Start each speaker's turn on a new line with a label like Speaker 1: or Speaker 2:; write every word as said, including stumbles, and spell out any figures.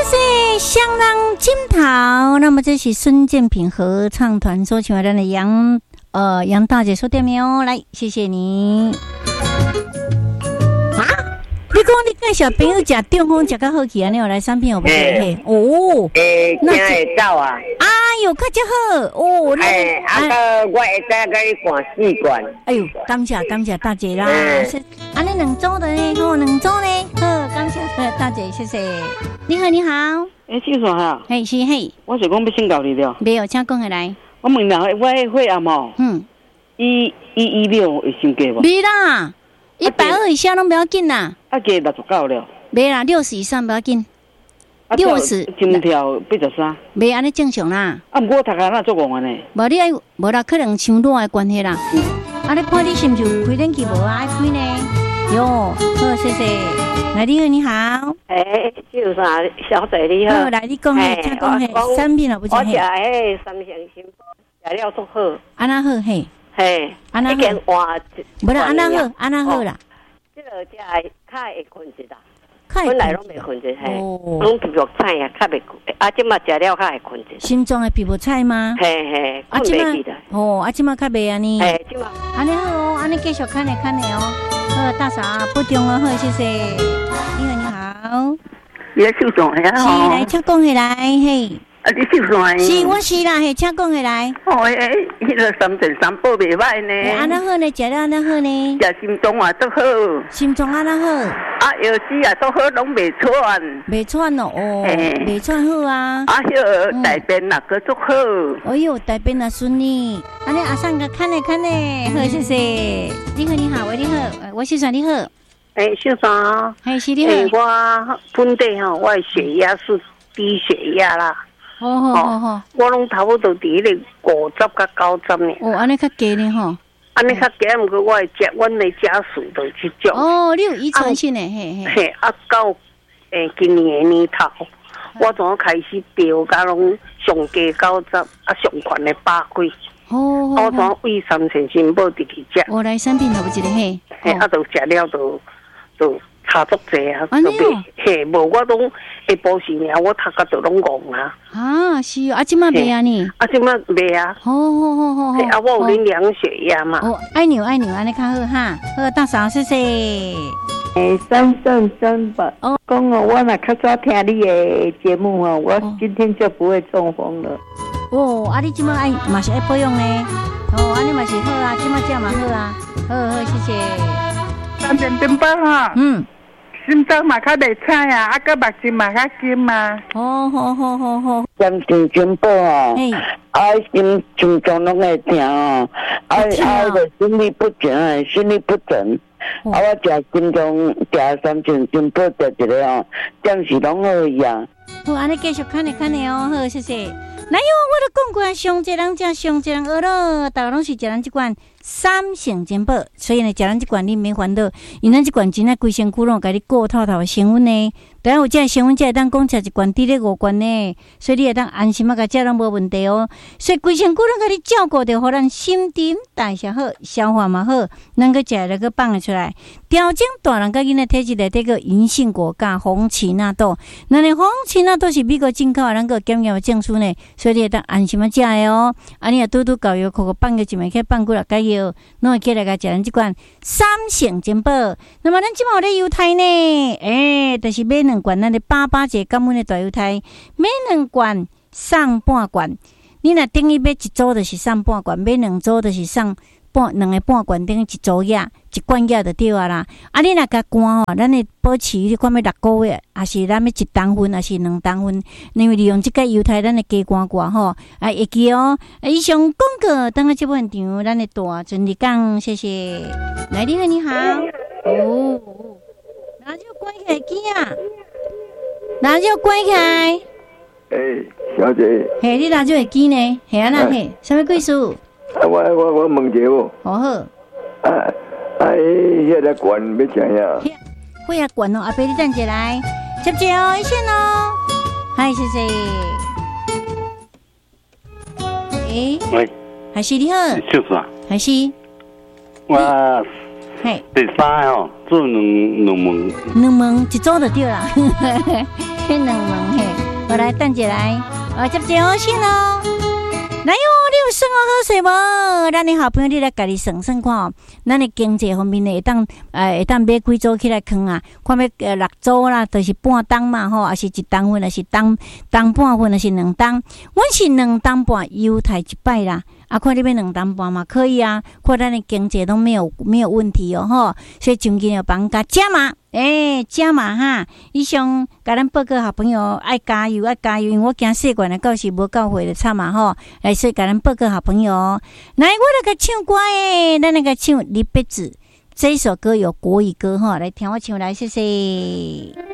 Speaker 1: 是香囊金桃，那么这是孙建平合唱团所请来的杨呃杨大姐说对没有？来，谢谢你。啊，你讲你跟小朋友食中风食较好去啊？你有来产品有不对？哦，
Speaker 2: 诶，那会走啊？
Speaker 1: 哎呦，较只好哦。
Speaker 2: 哎，啊个我会再甲你灌四罐。
Speaker 1: 哎呦，感谢感谢大姐啦！是安尼两组的呢，好两组呢，好感谢大姐，谢谢。你好，你好。
Speaker 3: 诶，秀爽哈，
Speaker 1: 嘿是嘿，
Speaker 3: 我是讲要请教你了。
Speaker 1: 没有，请讲下来。
Speaker 3: 我问下，我迄血压吼，
Speaker 1: 嗯，
Speaker 3: 一一一六会伤低无？
Speaker 1: 没啦，一百二以下都不要紧啦。
Speaker 3: 啊，加六十九了。
Speaker 1: 没啦，六十以上不要紧。
Speaker 3: 啊，
Speaker 1: 六十
Speaker 3: 心跳八十三。
Speaker 1: 没安尼正常啦。
Speaker 3: 啊，不过头壳那做戆呢。
Speaker 1: 无你爱，无啦，可能伤热的关系啦。啊，你看你是不是开冷气无啊？爱开呢？哟，好，谢谢。来，你好，你好。
Speaker 2: 诶，就是啊，小姐你好。
Speaker 1: 好，来你讲嘿，请讲嘿，产品啊不
Speaker 2: 我食
Speaker 1: 是嘿。
Speaker 2: 迄三香新食了足好。
Speaker 1: 安那好嘿，
Speaker 2: 嘿，
Speaker 1: 安那好。
Speaker 2: 一件换。
Speaker 1: 无啦，安那好，安那好啦。
Speaker 2: 这个食较会困一啦。
Speaker 1: 本
Speaker 2: 本来拢袂困一，嘿，拢皮肤菜啊，较袂困。啊，即马食了较会困一。
Speaker 1: 心脏的皮肤菜吗？
Speaker 2: 嘿嘿，
Speaker 1: 啊，即马哦，啊，即马较袂安尼。
Speaker 2: 嘿，即马
Speaker 1: 安尼好哦，安尼继续看咧看咧哦。好，大嫂不中哦，好，谢谢。你好，你好。
Speaker 4: 你秀爽呀？
Speaker 1: 是，来，请讲起来，嘿。
Speaker 4: 啊，你秀爽？
Speaker 1: 是，我是啦，嘿，请讲起来。
Speaker 4: 哦，诶，迄个三珍三宝袂歹呢。
Speaker 1: 安那好呢？食了安那好呢？
Speaker 4: 食心脏也都好。
Speaker 1: 心脏安那好？
Speaker 4: 啊，药水也都好，拢袂喘。
Speaker 1: 袂喘哦，哦，袂喘好啊。
Speaker 4: 啊，迄个大便也个足好。
Speaker 1: 哎呦，大便也顺利。安尼阿三个看咧看咧，好，谢谢。你好，你好，喂，你好，我是说你好。
Speaker 4: 诶，秀爽。
Speaker 1: 嘿，是你好。
Speaker 4: 我本地吼，我血压是低血压啦。
Speaker 1: 好好好好，
Speaker 4: 我拢差不多伫咧五十到九十呢。
Speaker 1: 哦，安尼较低呢吼。
Speaker 4: 安尼较低，毋过我会食，阮的家属都去种。
Speaker 1: 哦，你有遗传性的，嘿嘿。
Speaker 4: 嘿，啊到诶今年的年头，我从开始飙，甲拢上低九十，啊上悬的百几。
Speaker 1: 哦。
Speaker 4: 我从胃三千新宝直去食。
Speaker 1: 我来产品有一个嘿。
Speaker 4: 嘿，啊，都食了都都。差足济啊！
Speaker 1: 安尼哦，
Speaker 4: 嘿，无我拢下晡时呢，我头壳都拢戆啊。
Speaker 1: 啊，是啊，即马袂啊呢？
Speaker 4: 啊，即马袂啊。
Speaker 1: 好好好好好。
Speaker 4: 啊，我有恁量血压嘛。
Speaker 1: 哦，爱牛爱牛，安尼较好哈。好，大嫂，谢谢。
Speaker 5: 诶，三三三吧。哦，讲哦，我若较早听你的节目哦，我今天就不会中风了。
Speaker 1: 哦，啊，你即马爱嘛是爱保养呢？哦，安尼嘛是好啊，即马食嘛好啊。好好，谢谢。
Speaker 5: 三点钟半哈。嗯。心脏嘛较袂差啊，啊个目睛嘛较金嘛。
Speaker 1: 好好好好好。
Speaker 2: 三点钟半哦，啊心心脏拢会疼哦，啊啊个心律不整，心律不整。啊我食心脏食三点钟半食一个哦，暂时拢好去啊。
Speaker 1: 好，安尼继续看咧看咧哦，好谢谢。哪有我都讲过啊，上一人食上一人学咯，大家拢是食咱这款三性珍宝，所以呢，食咱这款你免烦恼，因咱这款真系规身躯拢甲你顾透透的成分呢。当然有这成分，才会当讲食一罐滴咧五罐呢，所以你会当安心啊，甲食拢无问题哦。所以规身躯拢甲你照顾着，互咱心情代谢好，消化嘛好，能够食来个放得出来。调整大人甲囡仔体质内底个银杏果加红奇纳豆，那你红奇纳豆是美国进口的，能够检验证书呢，所以你会当安心啊食的哦。啊，你若拄拄搞药，可可放个一枚去放几落解药，拢会起来甲食咱即款三性珍宝。那么咱即马有咧犹太呢，诶、欸，就是买两罐咱的八八节感恩的大犹太，买两罐送半罐。你若等于买一组就是送半罐，买两组就是送半两个半罐，等于一组药，一罐药就对啊啦。啊，你若甲干吼，咱会保持你看要六个月，还是咱要一公分，还是两公分？因为利用即个犹太，咱会加干过吼。啊，会记哦。啊，以上广告，等下这部现场，咱会大尽力讲，谢谢。来，你好，你好。哦，哪就关起来机啊？哪就关起来？
Speaker 6: 诶、欸，小姐。
Speaker 1: 嘿，你哪就会机呢？嘿啊那嘿，什么贵数？
Speaker 6: 啊，我我我问一下哦。
Speaker 1: 好好。
Speaker 6: 啊啊，迄个罐要怎样？
Speaker 1: 会啊，罐哦，阿伯你等下来，接接哦，一线哦。嗨，谢谢。诶、欸，
Speaker 7: 喂，
Speaker 1: 还是你好。
Speaker 7: 就是啊。
Speaker 1: 还是。
Speaker 7: 我。
Speaker 1: 嘿。
Speaker 7: 第三哦，做两两问。
Speaker 1: 两问一组就对啦，迄两问嘿。 我来等一来，呃，接接我先咯。来哟，你有算我好势无？咱的好朋友，你来家己算算看哦。咱的经济方面呢，会当呃会当买几组起来扛啊？看要呃六组啦，就是半当嘛吼，还是一当份，还是当当半份，还是两当？阮是两当半，犹太一摆啦。啊，看你要两当半嘛，可以啊。看咱的经济都没有没有问题哦吼。所以今天要帮加加码，诶、欸、加码哈！以上甲咱报告好朋友爱加油爱加油，因为我惊细管的到时无到会的惨嘛吼。来，所以甲咱报告好朋友，来我来甲唱歌诶，咱来甲唱《离别子》这首歌有国语歌吼，来听我唱来，谢谢。